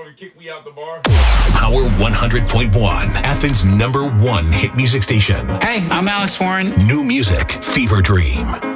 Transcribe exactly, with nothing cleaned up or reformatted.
want to kick me out the bar? Power one hundred point one, Athens' number one hit music station. Hey, I'm Alex Warren. New music, Fever Dream.